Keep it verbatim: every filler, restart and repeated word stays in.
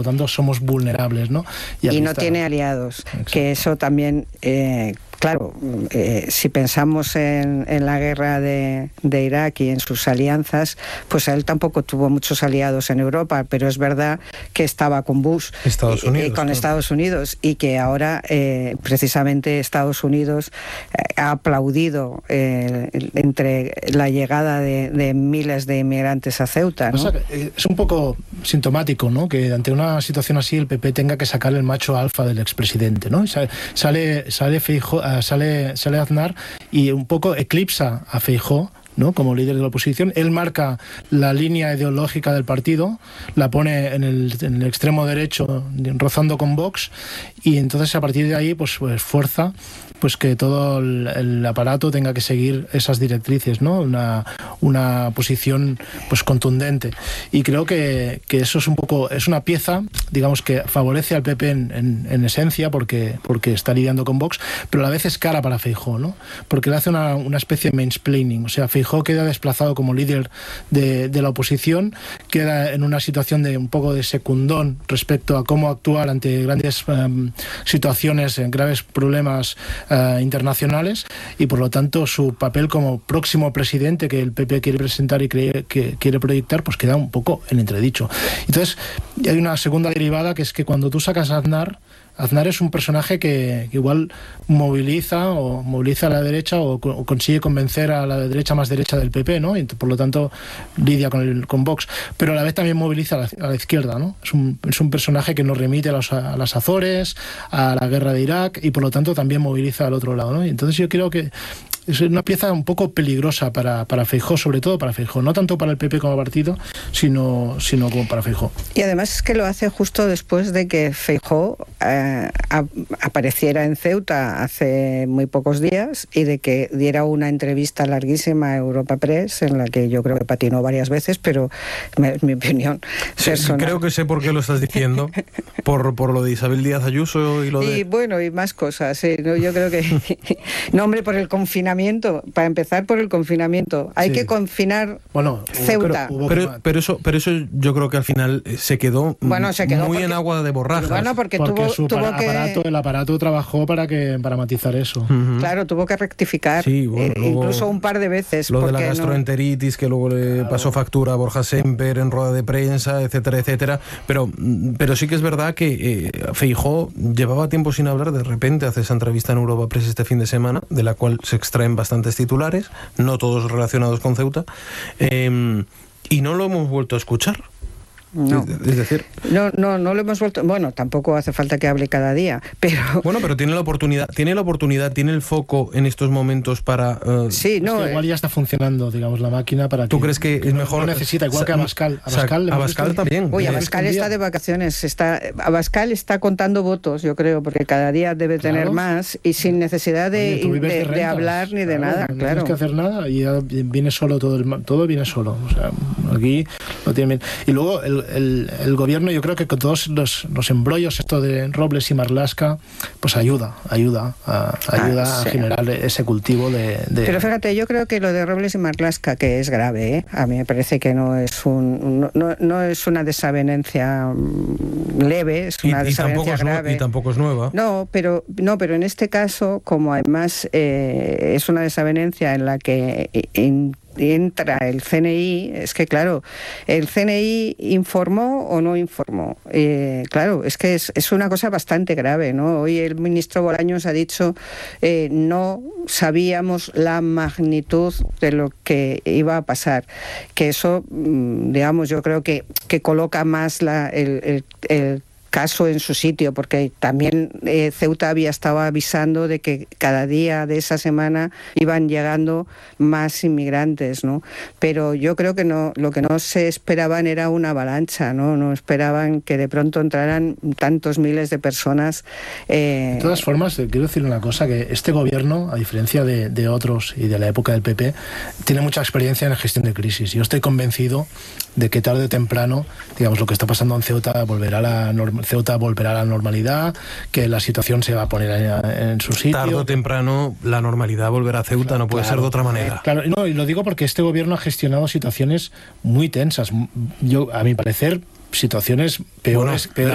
tanto somos vulnerables, ¿no? Y, y no está. Tiene aliados. Exacto. Que eso también... Eh, Claro, eh, si pensamos en, en la guerra de, de Irak y en sus alianzas, pues él tampoco tuvo muchos aliados en Europa, pero es verdad que estaba con Bush, Estados Unidos, y, y con claro. Estados Unidos, y que ahora eh, precisamente Estados Unidos eh, ha aplaudido eh, entre la llegada de, de miles de inmigrantes a Ceuta, ¿no? O sea, es un poco sintomático, ¿no?, que ante una situación así el P P tenga que sacar el macho alfa del expresidente, ¿no? Sale, sale, sale Feijóo, Sale, sale Aznar y un poco eclipsa a Feijóo, ¿no?, como líder de la oposición. Él marca la línea ideológica del partido, la pone en el, en el extremo derecho, rozando con Vox, y entonces a partir de ahí pues, pues fuerza pues que todo el, el aparato tenga que seguir esas directrices, ¿no? Una, una posición pues contundente. Y creo que, que eso es un poco, es una pieza, digamos, que favorece al P P en, en, en esencia, porque, porque está lidiando con Vox, pero a la vez es cara para Feijóo, ¿no? Porque le hace una, una especie de mansplaining. O sea, Feijóo queda desplazado como líder de, de la oposición, queda en una situación de un poco de secundón respecto a cómo actuar ante grandes um, situaciones, en graves problemas Uh, internacionales, y por lo tanto su papel como próximo presidente que el P P quiere presentar y cree, que quiere proyectar, pues queda un poco en entredicho. Entonces hay una segunda derivada, que es que cuando tú sacas a Aznar, Aznar es un personaje que, que igual moviliza o moviliza a la derecha o, o consigue convencer a la derecha más derecha del P P, ¿no? Y por lo tanto lidia con, el, con Vox, pero a la vez también moviliza a la, a la izquierda, ¿no? Es un, es un personaje que nos remite a, los, a las Azores, a la guerra de Irak, y por lo tanto también moviliza al otro lado, ¿no? Y entonces yo creo que es una pieza un poco peligrosa para, para Feijóo, sobre todo para Feijóo, no tanto para el P P como partido, sino, sino como para Feijóo. Y además es que lo hace justo después de que Feijóo eh, a, apareciera en Ceuta hace muy pocos días y de que diera una entrevista larguísima a Europa Press, en la que yo creo que patinó varias veces, pero es mi opinión sí, personal. Creo que sé por qué lo estás diciendo, por, por lo de Isabel Díaz Ayuso y lo de... Y bueno, y más cosas, sí, ¿no? Yo creo que... no, hombre, por el confinamiento. Para empezar, por el confinamiento. Hay sí. que confinar bueno, Ceuta. Pero, pero, pero, eso, pero eso yo creo que al final se quedó, bueno, se quedó muy porque, en agua de borrajas. Bueno, porque, porque tuvo, su tuvo aparato, que... el aparato trabajó para, que, para matizar eso. Uh-huh. Claro, tuvo que rectificar. Sí, bueno, eh, incluso un par de veces. Lo de la gastroenteritis, no... que luego le claro. pasó factura a Borja Semper en rueda de prensa, etcétera, etcétera. Pero, pero sí que es verdad que eh, Feijóo llevaba tiempo sin hablar, de repente hace esa entrevista en Europa Press este fin de semana, de la cual se extraen bastantes titulares, no todos relacionados con Ceuta, eh, y no lo hemos vuelto a escuchar. No. Es decir, no, no, no lo hemos vuelto. Bueno, tampoco hace falta que hable cada día, pero bueno, pero tiene la oportunidad, tiene la oportunidad, tiene el foco en estos momentos para. Uh... Sí, no. Es que igual ya está funcionando, digamos, la máquina para. ¿Tú que, crees que, que es mejor? No necesita, igual que Abascal. Abascal, Abascal también. Uy, Abascal está de vacaciones. Está, Abascal está contando votos, yo creo, porque cada día debe tener claro. más y sin necesidad de, Oye, de, de, de hablar ni de claro, nada. No claro. tienes que hacer nada y ya viene solo todo, el, todo viene solo. O sea, aquí lo tienen bien. Y luego el, el, el gobierno, yo creo que con todos los, los embrollos, esto de Robles y Marlaska, pues ayuda, ayuda, a, ayuda ah, sí. a generar ese cultivo de, de... Pero fíjate, yo creo que lo de Robles y Marlaska, que es grave, ¿eh? A mí me parece que no es un no, no, no es una desavenencia leve, es una y, desavenencia y grave. Y tampoco es nueva. No, pero, no, pero en este caso, como además eh, es una desavenencia en la que... En, entra el C N I, es que claro, el C N I informó o no informó. Eh, claro, es que es, es una cosa bastante grave, ¿no? Hoy el ministro Bolaños ha dicho eh, no sabíamos la magnitud de lo que iba a pasar, que eso, digamos, yo creo que, que coloca más la, el, el, el caso en su sitio, porque también eh, Ceuta había estado avisando de que cada día de esa semana iban llegando más inmigrantes, ¿no? Pero yo creo que no, lo que no se esperaban era una avalancha, ¿no? No esperaban que de pronto entraran tantos miles de personas. Eh... De todas formas, quiero decir una cosa, que este gobierno, a diferencia de, de otros y de la época del P P, tiene mucha experiencia en la gestión de crisis. Yo estoy convencido de que tarde o temprano, digamos, lo que está pasando en Ceuta volverá a la norma, Ceuta volverá a la normalidad, que la situación se va a poner en, en su sitio. Tarde o temprano la normalidad volverá a Ceuta, claro, no puede claro, ser de otra manera. Claro, no, y lo digo porque este gobierno ha gestionado situaciones muy tensas. Yo, a mi parecer, situaciones peores, bueno, peores